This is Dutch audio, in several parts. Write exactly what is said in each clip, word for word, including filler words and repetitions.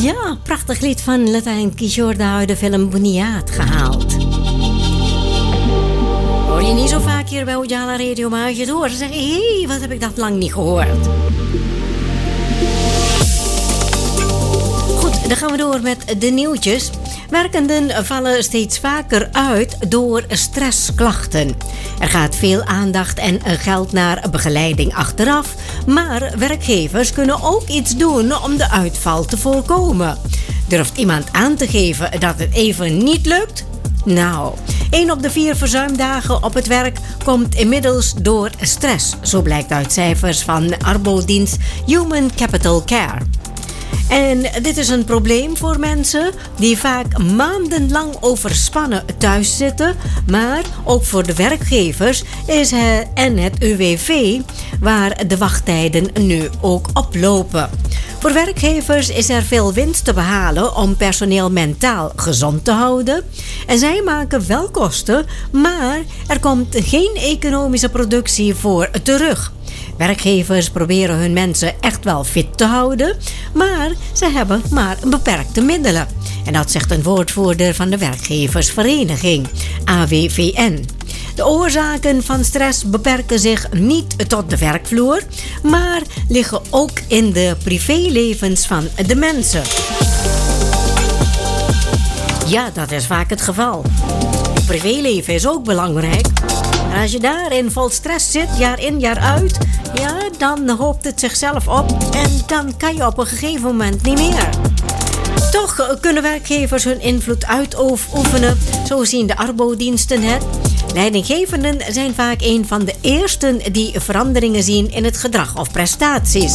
Ja, prachtig lied van Latijn Kishore uit de film Boniaat gehaald. Hoor je niet zo vaak hier bij Ujala Radio, maar als je het hoort, dan zeg je, hé, hey, wat heb ik dat lang niet gehoord. Goed, dan gaan we door met de nieuwtjes. Werkenden vallen steeds vaker uit door stressklachten. Er gaat veel aandacht en geld naar begeleiding achteraf, maar werkgevers kunnen ook iets doen om de uitval te voorkomen. Durft iemand aan te geven dat het even niet lukt? Nou, één op de vier verzuimdagen op het werk komt inmiddels door stress. Zo blijkt uit cijfers van arbodienst Human Capital Care. En dit is een probleem voor mensen die vaak maandenlang overspannen thuis zitten. Maar ook voor de werkgevers is het, en het U W V waar de wachttijden nu ook oplopen. Voor werkgevers is er veel winst te behalen om personeel mentaal gezond te houden. En zij maken wel kosten, maar er komt geen economische productie voor terug. Werkgevers proberen hun mensen echt wel fit te houden, maar ze hebben maar beperkte middelen. En dat zegt een woordvoerder van de werkgeversvereniging, A W V N. De oorzaken van stress beperken zich niet tot de werkvloer, maar liggen ook in de privélevens van de mensen. Ja, dat is vaak het geval. Het privéleven is ook belangrijk. En als je daarin vol stress zit, jaar in, jaar uit, ja, dan hoopt het zichzelf op en dan kan je op een gegeven moment niet meer. Toch kunnen werkgevers hun invloed uitoefenen, zo zien de arbodiensten het. Leidinggevenden zijn vaak een van de eersten die veranderingen zien in het gedrag of prestaties.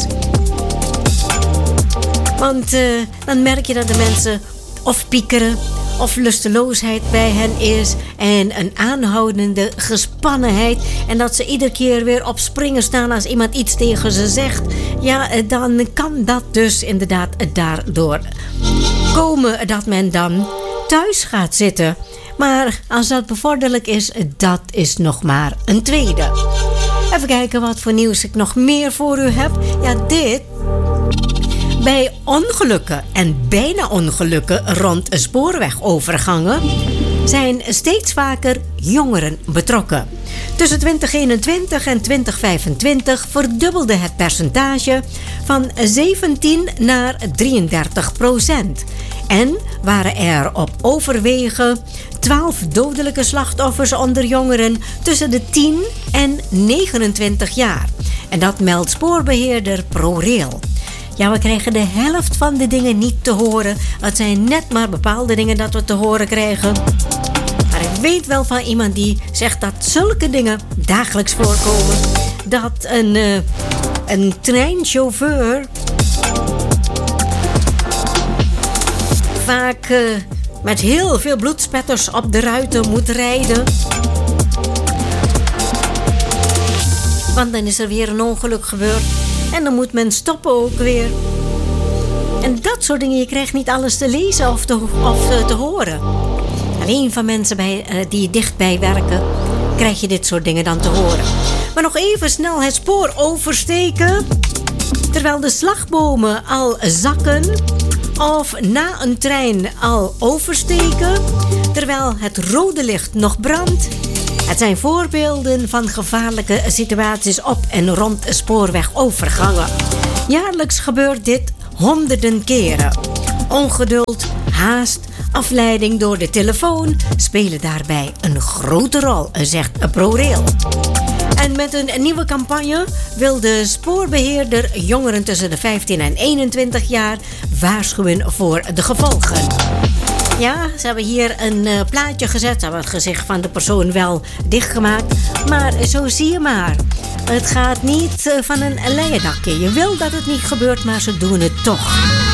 Want uh, dan merk je dat de mensen of piekeren of lusteloosheid bij hen is en een aanhoudende gespannenheid en dat ze iedere keer weer op springen staan als iemand iets tegen ze zegt. Ja, dan kan dat dus inderdaad daardoor komen dat men dan thuis gaat zitten. Maar als dat bevorderlijk is, dat is nog maar een tweede. Even kijken wat voor nieuws ik nog meer voor u heb. Ja, dit. Bij ongelukken en bijna ongelukken rond spoorwegovergangen zijn steeds vaker jongeren betrokken. Tussen twintig eenentwintig en twintig vijfentwintig verdubbelde het percentage van zeventien naar drieëndertig procent. En waren er op overwegen twaalf dodelijke slachtoffers onder jongeren tussen de tien en negenentwintig jaar. En dat meldt spoorbeheerder ProRail. Ja, we krijgen de helft van de dingen niet te horen. Het zijn net maar bepaalde dingen dat we te horen krijgen. Maar ik weet wel van iemand die zegt dat zulke dingen dagelijks voorkomen. Dat een, uh, een treinchauffeur vaak uh, met heel veel bloedspetters op de ruiten moet rijden. Want dan is er weer een ongeluk gebeurd. En dan moet men stoppen ook weer. En dat soort dingen, je krijgt niet alles te lezen of te, of te horen. Alleen van mensen bij, uh, die dichtbij werken, krijg je dit soort dingen dan te horen. Maar nog even snel het spoor oversteken. Terwijl de slagbomen al zakken. Of na een trein al oversteken. Terwijl het rode licht nog brandt. Het zijn voorbeelden van gevaarlijke situaties op en rond spoorwegovergangen. Jaarlijks gebeurt dit honderden keren. Ongeduld, haast, afleiding door de telefoon spelen daarbij een grote rol, zegt ProRail. En met een nieuwe campagne wil de spoorbeheerder jongeren tussen de vijftien en eenentwintig jaar waarschuwen voor de gevolgen. Ja, ze hebben hier een uh, plaatje gezet. Ze hebben het gezicht van de persoon wel dichtgemaakt. Maar zo zie je maar. Het gaat niet uh, van een leien dakje. Je wil dat het niet gebeurt, maar ze doen het toch.